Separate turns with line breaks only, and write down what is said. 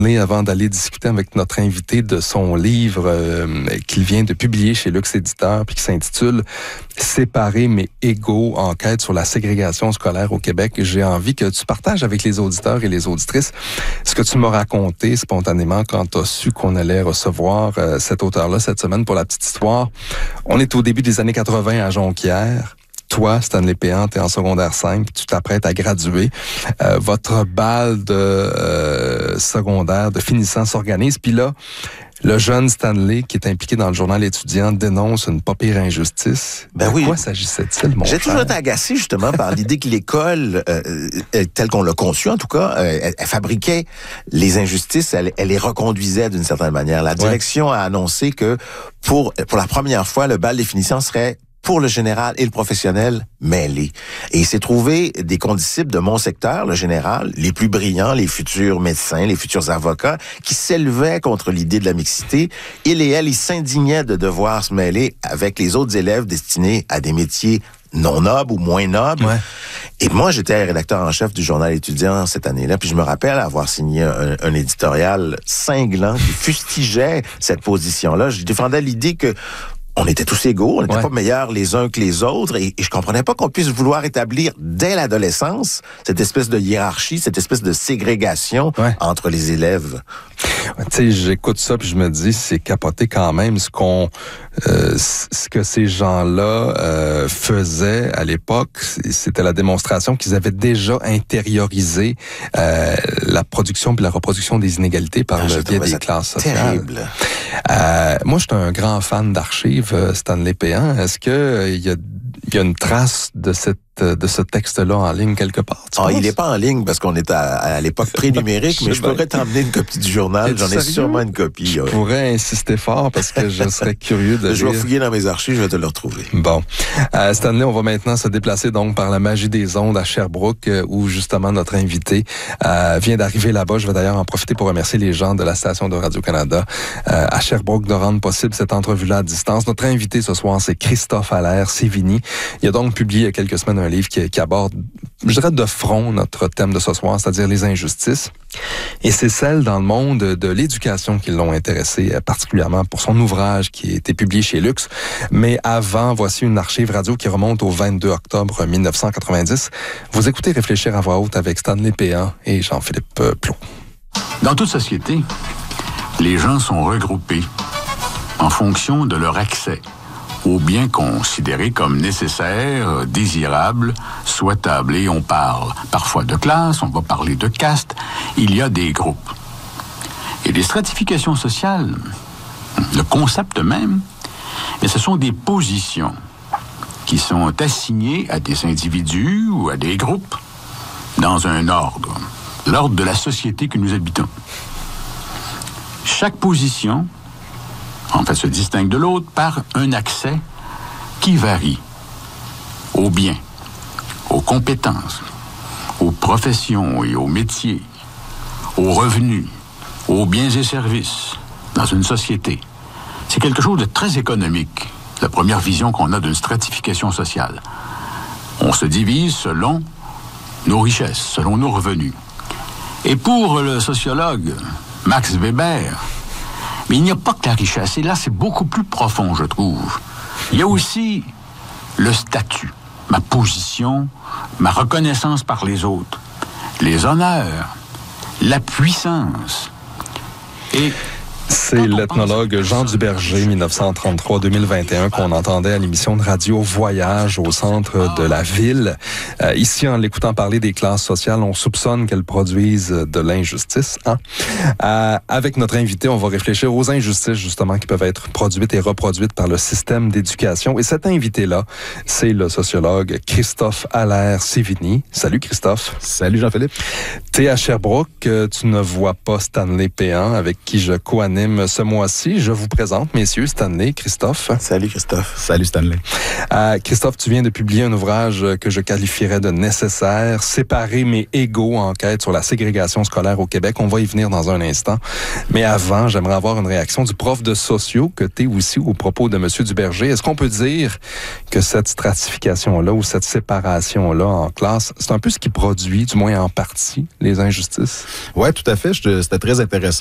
Avant d'aller discuter avec notre invité de son livre qu'il vient de publier chez Lux Éditeur puis qui s'intitule « Séparés mais égaux, enquête sur la ségrégation scolaire au Québec », j'ai envie que tu partages avec les auditeurs et les auditrices ce que tu m'as raconté spontanément quand tu as su qu'on allait recevoir cet auteur-là cette semaine. Pour la petite histoire, on est au début des années 80 à Jonquière. Toi, Stanley Péan, t'es en secondaire 5, puis tu t'apprêtes à graduer. Votre bal de secondaire, de finissant s'organise. Puis là, le jeune Stanley, qui est impliqué dans le journal étudiant, dénonce une pas pire injustice. De quoi s'agissait-il, mon frère?
J'ai toujours été agacé, justement, par l'idée que l'école, telle qu'on l'a conçue, en tout cas, elle fabriquait les injustices, elle les reconduisait d'une certaine manière. La direction a annoncé que pour la première fois, le bal des finissants serait pour le général et le professionnel mêlés. Et il s'est trouvé des condisciples de mon secteur, le général, les plus brillants, les futurs médecins, les futurs avocats, qui s'élevaient contre l'idée de la mixité. Il et elle, ils s'indignaient de devoir se mêler avec les autres élèves destinés à des métiers non nobles ou moins nobles. Ouais. Et moi, j'étais rédacteur en chef du journal étudiant cette année-là, puis je me rappelle avoir signé un éditorial cinglant qui fustigeait cette position-là. Je défendais l'idée que on était tous égaux, on n'était pas meilleurs les uns que les autres, et je comprenais pas qu'on puisse vouloir établir dès l'adolescence cette espèce de hiérarchie, cette espèce de ségrégation entre les élèves.
Tu sais, j'écoute ça puis je me dis, c'est capoté quand même ce que ces gens-là faisaient à l'époque. C'était la démonstration qu'ils avaient déjà intériorisé la production puis la reproduction des inégalités par le biais des classes sociales.
Terrible.
Moi, je suis un grand fan d'archives, Stanley Péan. Est-ce que il y a une trace de ce texte-là en ligne quelque part?
Il n'est pas en ligne parce qu'on est à l'époque pré-numérique, mais je pourrais t'emmener une copie du journal. J'en ai sûrement une copie.
Je pourrais insister fort parce que je serais curieux de
Je vais fouiller dans mes archives, je vais te le retrouver.
Bon. Stanley, on va maintenant se déplacer donc par la magie des ondes à Sherbrooke, où justement notre invité vient d'arriver là-bas. Je vais d'ailleurs en profiter pour remercier les gens de la station de Radio-Canada à Sherbrooke de rendre possible cette entrevue-là à distance. Notre invité ce soir, c'est Christophe Allaire-Sévigny. Il a donc publié il y a quelques semaines un livre qui aborde, je dirais, de front notre thème de ce soir, c'est-à-dire les injustices. Et c'est celles dans le monde de l'éducation qui l'ont intéressé particulièrement pour son ouvrage qui a été publié chez Lux. Mais avant, voici une archive radio qui remonte au 22 octobre 1990. Vous écoutez Réfléchir à voix haute avec Stanley Péan et Jean-Philippe Plot.
Dans toute société, les gens sont regroupés en fonction de leur accès aux biens considérés comme nécessaires, désirables, souhaitables. Et on parle parfois de classe, on va parler de caste. Il y a des groupes. Et les stratifications sociales, le concept même, mais ce sont des positions qui sont assignées à des individus ou à des groupes dans un ordre, l'ordre de la société que nous habitons. Chaque position se distingue de l'autre par un accès qui varie aux biens, aux compétences, aux professions et aux métiers, aux revenus, aux biens et services dans une société. C'est quelque chose de très économique, la première vision qu'on a d'une stratification sociale. On se divise selon nos richesses, selon nos revenus. Et pour le sociologue Max Weber, mais il n'y a pas que la richesse. Et là, c'est beaucoup plus profond, je trouve. Il y a aussi le statut, ma position, ma reconnaissance par les autres, les honneurs, la puissance. Et
c'est l'ethnologue Jean Duberger, 1933-2021, qu'on entendait à l'émission de radio Voyage au centre de la ville. Ici, en l'écoutant parler des classes sociales, on soupçonne qu'elles produisent de l'injustice. Avec notre invité, on va réfléchir aux injustices, justement, qui peuvent être produites et reproduites par le système d'éducation. Et cet invité-là, c'est le sociologue Christophe Allaire-Sévigny. Salut, Christophe.
Salut, Jean-Philippe.
T'es à Sherbrooke. Tu ne vois pas Stanley Péan, avec qui je co-anime anime ce mois-ci. Je vous présente, messieurs, Stanley, Christophe.
Salut Christophe.
Salut Stanley.
Christophe, tu viens de publier un ouvrage que je qualifierais de nécessaire, Séparés mais égaux, enquête sur la ségrégation scolaire au Québec. On va y venir dans un instant. Mais avant, j'aimerais avoir une réaction du prof de sociaux que tu es aussi au propos de M. Duberger. Est-ce qu'on peut dire que cette stratification-là ou cette séparation-là en classe, c'est un peu ce qui produit, du moins en partie, les injustices?
Oui, tout à fait. C'était très intéressant.